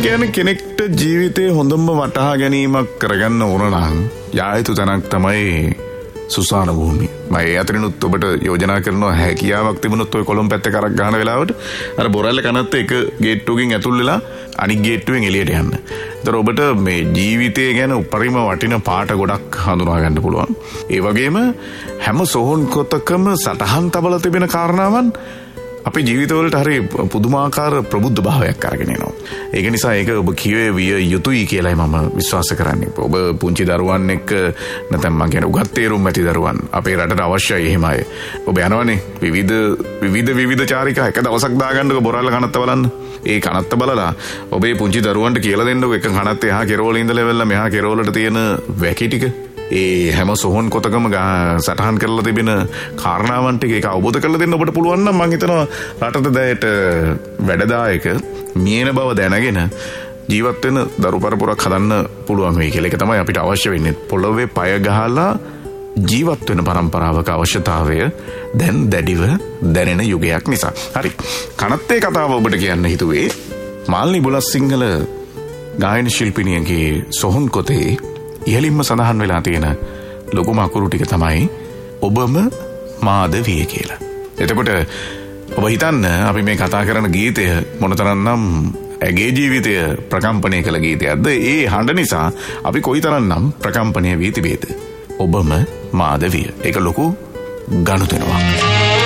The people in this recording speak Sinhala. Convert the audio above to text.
කියන්නේ කෙනෙක්ට ජීවිතේ හොඳම වටහා ගැනීමක් කරගන්න ඕන නම් යායුතු තැනක් තමයි සුසාන භූමිය. මම ඒ අතරිනුත් ඔබට යෝජනා කරනවා හැකියාවක් තිබුණොත් ඔය කොළඹ පැත්තේ කරක් ගන්න වෙලාවට අර බොරැල්ල කනත් එක ගේට්ටුවකින් ඇතුල් වෙලා අනිත් ගේට්ටුවෙන් එළියට යන්න. ඒතර ඔබට මේ ජීවිතය ගැන උපරිම වටින පාට ගොඩක් හඳුනා ගන්න පුළුවන්. ඒ වගේම හැම සොහොන් කොටකම සටහන් තබලා තිබෙන කාරණාවන් අපේ ජීවිතවලට හරි පුදුමාකාර ප්‍රබුද්ධ භාවයක් අරගෙන එනවා. ඒක නිසා ඒක ඔබ කියවිය යුතුයි කියලායි මම විශ්වාස කරන්නේ. ඔබ පුංචි දරුවන් එක්ක නැත්නම් මම කියන උගත් තේරුම් ඇති දරුවන් අපේ රටට අවශ්‍යයි එහෙම අය. ඔබ යනවනේ විවිධ චාරිකා එක දවසක් දාගන්නකො බොරැල්ල කනත්ත බලන්න. ඒ කනත්ත බලලා ඔබේ පුංචි දරුවන්ට කියලා දෙන්නකො එක කනත්ත එහා කෙරවල ඉඳලා වෙලා මෙහා කෙරවලට තියෙන වැකි ටික ඒ හැම සොහොන් කොටකම සටහන් කරලා තිබෙන කාරණාවන් ටික ඒක අවබෝධ කරලා දෙන්න ඔබට පුළුවන් නම් මම හිතනවා රටට දැයට වැඩදායක මියන බව දැනගෙන ජීවත් වෙන දරු පරපුරක් හදන්න පුළුවන් වෙයි කියලා. ඒක තමයි අපිට අවශ්‍ය වෙන්නේ. පොළොවේ පය ගහලා ජීවත් වෙන පරම්පරාවක අවශ්‍යතාවය දැන් දැඩිව දැනෙන යුගයක් නිසා. හරි. කනත්තේ කතාව ඔබට කියන්න හිතුවේ මාල්නි බුලත්සිංහල ගායන ශිල්පිනියගේ සොහොන් කොටේ ඉහළින්ම සඳහන් වෙලා තියෙන ලොකුම අකුරු ටික තමයි ඔබම මාද විය කියලා. එතකොට ඔබ හිතන්න අපි මේ කතා කරන ගීතය මොනතරම්නම් ඇගේ ජීවිතය ප්‍රකම්පනය කළ ගීතයක්ද? ඒ හඬ නිසා අපි කොයිතරම්නම් ප්‍රකම්පනය වී තිබේද? ඔබම මාද විය. ඒක ලොකු ගනුදෙනුවක්.